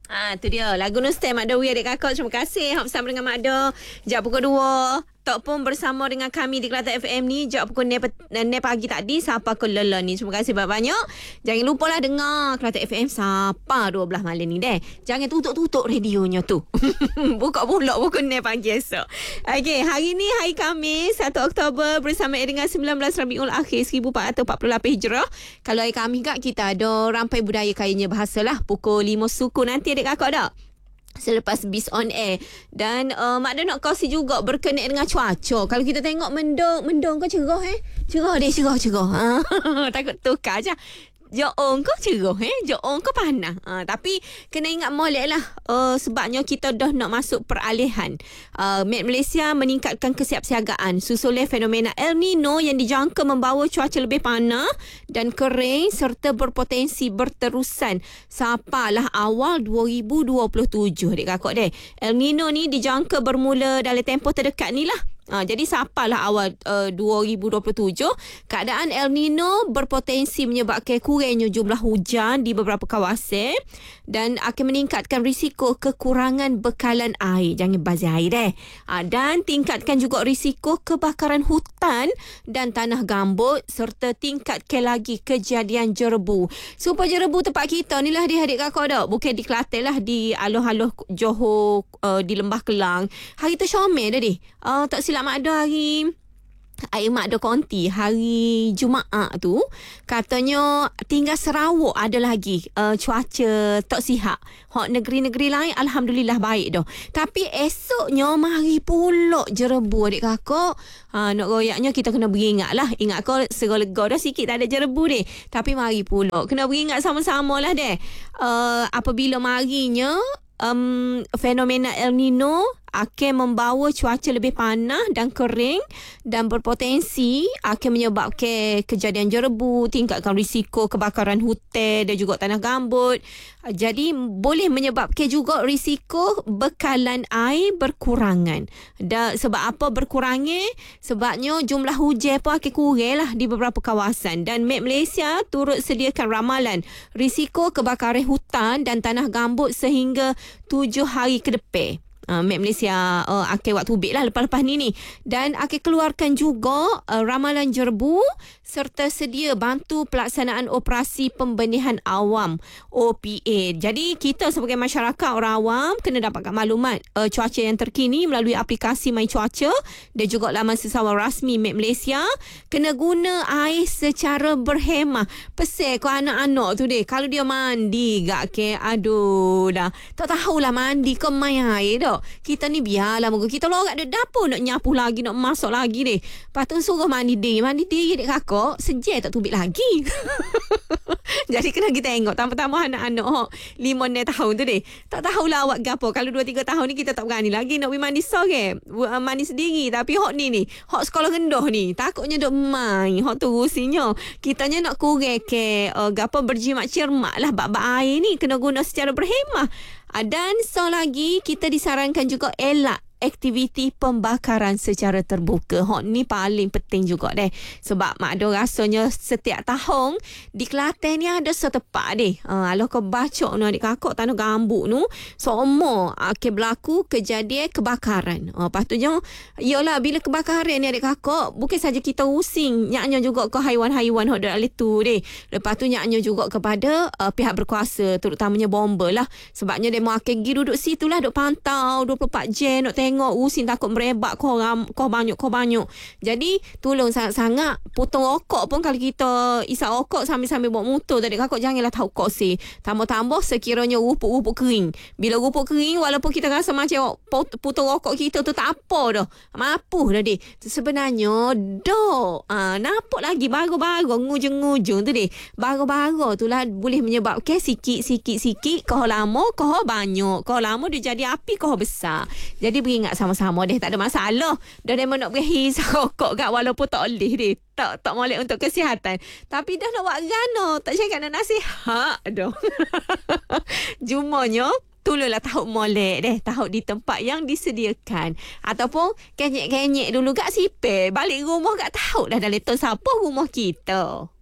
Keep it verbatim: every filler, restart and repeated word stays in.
Ah, tu dia. Lagu Nostal Mak Dawi adik kakak. Terima kasih. Hak bersama dengan Mak Da. Jam pukul dua. Tok pun bersama dengan kami di Kelantan F M ni. Jam pukul enam pagi tadi. Sapa ke Lela ni. Terima kasih banyak-banyak. Jangan lupa lah dengar Kelantan F M. Sapa dua belas malam ni deh. Jangan tutup-tutup radionya tu. Buka pula pukul enam pagi esok. Okey, hari ni hari Khamis satu Oktober bersama dengan sembilan belas Rabiul Akhir seribu empat ratus empat puluh lapan Hijrah. Kalau hari Khamis kat kita ada rampai budaya kayanya bahasa lah. Pukul lima suku nanti adik kakak dah. Selepas bis on air. Dan uh, Mak Da nak kongsi juga berkenaan dengan cuaca. Kalau kita tengok mendung, mendung kau cerah eh. Cerah dia, cerah, cerah. Takut tukar je. Joong kau cerah eh. Joong kau panas. Ha, tapi kena ingat molek lah. Uh, sebabnya kita dah nak masuk peralihan. Uh, Met Malaysia meningkatkan kesiapsiagaan susulan fenomena El Nino yang dijangka membawa cuaca lebih panas dan kering serta berpotensi berterusan sampailah awal dua ribu dua puluh tujuh. Adik kakak deh. El Nino ni dijangka bermula dalam tempoh terdekat ni lah. Ha, jadi sampailah awal uh, dua ribu dua puluh tujuh, keadaan El Nino berpotensi menyebabkan kurangnya jumlah hujan di beberapa kawasan dan akan meningkatkan risiko kekurangan bekalan air. Jangan bazir air deh. Ha, dan tingkatkan juga risiko kebakaran hutan dan tanah gambut serta tingkatkan lagi kejadian jerebu. Supaya jerebu tempat kita ni lah adik-adik kakak dah. Bukan di Kelantan lah, di aloh-aloh Johor, uh, di Lembah Kelang. Hari tu Syomel dah deh. Uh, tak silap Mak Da hari Air Mak Da konti hari Jumaat tu katanya tinggal Sarawak ada lagi uh, cuaca tak sihat. Hak negeri-negeri lain alhamdulillah baik dah. Tapi esoknya mari pula jerebu adik kakak. Ha, nak royaknya kita kena beringat lah. Ingat kau serolega dah sikit tak ada jerebu deh. Tapi mari pula kena beringat sama-sama lah deh. Uh, apabila marinya um, fenomena El Nino akan membawa cuaca lebih panas dan kering dan berpotensi akan menyebabkan kejadian jerebu, tingkatkan risiko kebakaran hutan dan juga tanah gambut. Jadi boleh menyebabkan juga risiko bekalan air berkurangan. Dan sebab apa berkurangnya? Sebabnya jumlah hujan pun akan kurang lah di beberapa kawasan. Dan Met Malaysia turut sediakan ramalan risiko kebakaran hutan dan tanah gambut sehingga tujuh hari ke depan. Uh, Met Malaysia uh, akan waktu ubik lah lepas-lepas ni ni. Dan akan keluarkan juga uh, ramalan jerebu serta sedia bantu pelaksanaan operasi pembenihan awam O P A. Jadi kita sebagai masyarakat orang awam kena dapatkan maklumat uh, cuaca yang terkini melalui aplikasi My Cuaca dan juga laman sesawang rasmi Met Malaysia. Kena guna air secara berhemah. Pesan kau anak-anak tu deh, kalau dia mandi gak ke, aduh dah tak tahulah mandi ke main air dah. Kita ni biarlah moga kita lorak ada dapur nak nyapu lagi, nak masak lagi deh. Lepas tu suruh mandi diri. Mandi diri dek kakak, sejak tak tubik lagi. Jadi kena kita tengok tambah-tambah anak-anak hok lima enam tahun tu deh. Tak tahulah awak gapo. Kalau dua tiga tahun ni kita tak berani lagi nak pergi mandi sore. Mandi sendiri. Tapi hok ni ni, hok sekolah rendah ni, takutnya duk main. Hok tu usinya. Kitanya nak kurang ke uh, gapo berjimat cermat lah bab air ni kena guna secara berhemah. Dan so lagi kita disarankan juga elak aktiviti pembakaran secara terbuka. Hak ni paling penting juga deh. Sebab Mak Da rasanya setiap tahun di Kelantan ni ada setepak deh. Uh, kalau kau baca ni adik kakak tanah gambut tu, semua akan berlaku kejadian kebakaran. Uh, lepas tu je, yalah bila kebakaran ni adik kakak, bukan saja kita using, nyaknya juga ke haiwan-haiwan hak dalam tu deh. Lepas tu nyaknya juga kepada uh, pihak berkuasa, terutamanya bomba lah. Sebabnya dia mau akan pergi duduk situ lah, duduk pantau dua puluh empat jam, nak tengok usin takut merebak kau ram, kau banyak kau banyak. Jadi tolong sangat-sangat potong rokok pun kalau kita isap rokok sambil-sambil bawa motor tadi kakak janganlah tahu kok si. Tambah-tambah sekiranya rupuk-rupuk kering. Bila rupuk kering walaupun kita rasa macam potong rokok kita tu tak apa dah. Mapuh dah deh. Sebenarnya dok. Ah, nampak lagi baru-baru ngujung-ngujung tu deh. Baru-baru tu lah boleh menyebabkan sikit-sikit-sikit kau lama kau banyak. Kau lama dia jadi api kau besar. Jadi beringat sama-sama deh, tak ada masalah. Dah dia nak beri hisap rokok kat walaupun tak boleh deh. Tak tak molek untuk kesihatan. Tapi dah nak buat gana, tak cakap nak nasihat dah. Jumanya tolonglah tahu molek deh, tahu di tempat yang disediakan. Ataupun kenyek-kenyek dulu kat sipir, balik rumah kat tahu dah dah letak siapa rumah kita.